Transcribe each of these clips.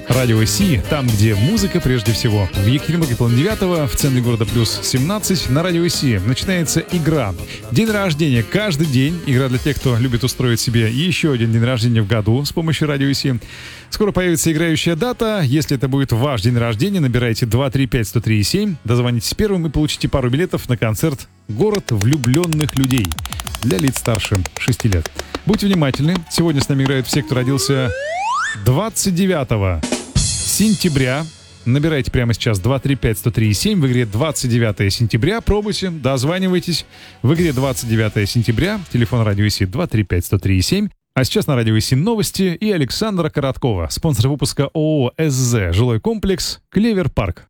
Радио Си, там, где музыка прежде всего. В Екатеринбурге половина 9, в центре города плюс 17. На Радио Си начинается игра. День рождения каждый день. Игра для тех, кто любит устроить себе еще один день рождения в году с помощью Радио Си. Скоро появится играющая дата. Если это будет ваш день рождения, набирайте 235-103-7, дозвонитесь первым и получите пару билетов на концерт «Город влюбленных людей» для лиц старше 6 лет. Будьте внимательны. Сегодня с нами играют все, кто родился 29 сентября. Набирайте прямо сейчас 235-103-7 в игре 29 сентября. Пробуйте, дозванивайтесь. В игре 29 сентября. Телефон Радио Си 235-103-7. А сейчас на Радио Си новости и Александра Короткова, спонсор выпуска ООО «СЗ», жилой комплекс «Клевер Парк».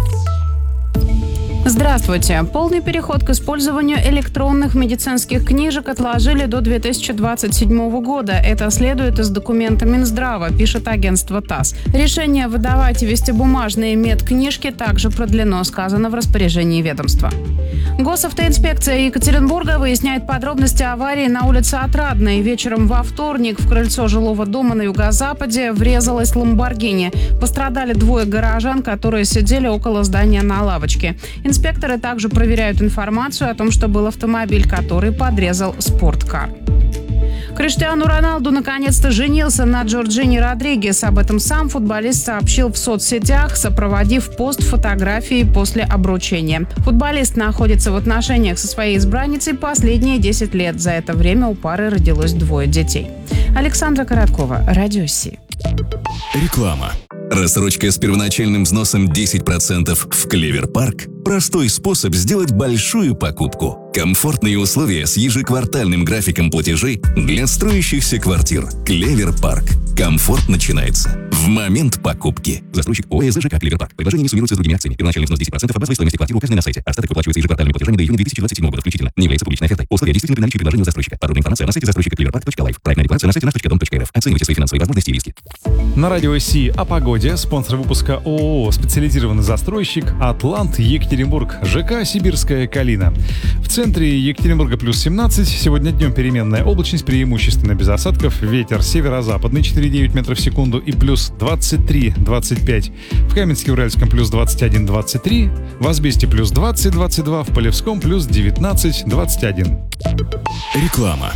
Здравствуйте. Полный переход к использованию электронных медицинских книжек отложили до 2027 года. Это следует из документа Минздрава, пишет агентство ТАСС. Решение выдавать и вести бумажные медкнижки также продлено, сказано в распоряжении ведомства. Госавтоинспекция Екатеринбурга выясняет подробности аварии на улице Отрадной. Вечером во вторник в крыльцо жилого дома на юго-западе врезалась «Ламборгини». Пострадали двое горожан, которые сидели около здания на лавочке. Инспекторы также проверяют информацию о том, что был автомобиль, который подрезал спорткар. Криштиану Роналду наконец-то женился на Джорджине Родригес. Об этом сам футболист сообщил в соцсетях, сопроводив пост фотографии после обручения. Футболист находится в отношениях со своей избранницей последние 10 лет. За это время у пары родилось 2 детей. Александра Короткова, Радио Си. Реклама. Рассрочка с первоначальным взносом 10% в Клевер Парк – простой способ сделать большую покупку. Комфортные условия с ежеквартальным графиком платежей для строящихся квартир. Клевер Парк. Комфорт начинается в момент покупки. Застройщик ОСЗ ЖК «Клевер Парк». Предложение не суммируется с другими акциями. Первоначальный взнос 10% от базовой стоимости квартиры указанной на сайте. Остаток выплачивается ежеквартальными платежами до июня 2027 года включительно. Не является публичной офертой. Условия действительны при наличии предложения у застройщика. Подробная информация на сайте застройщика cleverpark.life. Проектная декларация на сайте nаш.dom.rf. Оценивайте свои финансовые возможности и риски. На Радио Си о погоде. Спонсор выпуска ООО «Специализированный застройщик Атлант Екатеринбург». ЖК «Сибирская Калина». В центре Екатеринбурга плюс 17. Сегодня днем переменная облачность, преимущественно без осадков. Ветер северо-западный 4,9 метров в секунду и плюс 23-25. В Каменске-Уральском плюс 21-23. В Асбесте плюс 20-22. В Полевском плюс 19-21. Реклама.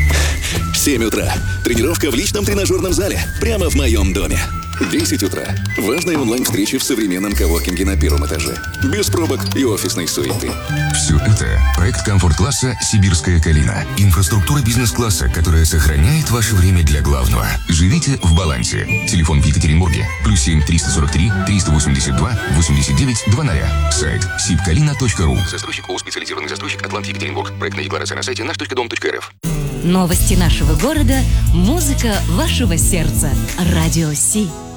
7 утра. Тренировка в личном тренажерном зале. Прямо в моем доме. 10 утра. Важная онлайн-встреча в современном коворкинге на первом этаже. Без пробок и офисной суеты. Все это проект комфорт-класса «Сибирская Калина». Инфраструктура бизнес-класса, которая сохраняет ваше время для главного. Живите в балансе. Телефон в Екатеринбурге. +7 343 382 89 00. Сайт sibkalina.ru. Застройщик ООО «Специализированный застройщик Атлант Екатеринбург». Проектная декларация на сайте nаш.dom.rf. Новости нашего города, музыка вашего сердца. Радио Си.